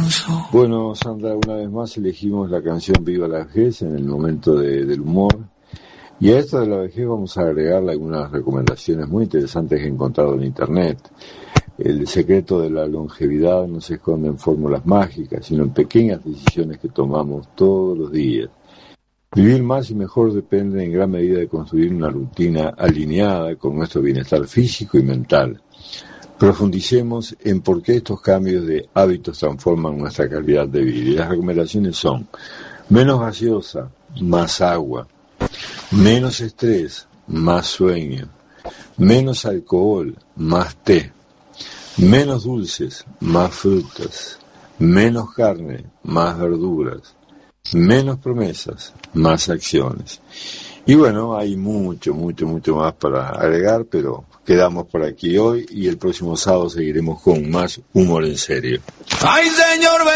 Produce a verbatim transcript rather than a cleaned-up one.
Bueno, Sandra, una vez más elegimos la canción Viva la Vejez en el momento de, del humor. Y a esta de la vejez vamos a agregarle algunas recomendaciones muy interesantes que he encontrado en Internet. El secreto de la longevidad no se esconde en fórmulas mágicas, sino en pequeñas decisiones que tomamos todos los días. Vivir más y mejor depende en gran medida de construir una rutina alineada con nuestro bienestar físico y mental. Profundicemos en por qué estos cambios de hábitos transforman nuestra calidad de vida. Y las recomendaciones son: menos gaseosa, más agua; menos estrés, más sueño; menos alcohol, más té; menos dulces, más frutas; menos carne, más verduras; menos promesas, más acciones. Y bueno, hay mucho, mucho, mucho más para agregar, pero quedamos por aquí hoy y el próximo sábado seguiremos con más humor en serio. ¡Ay, señor!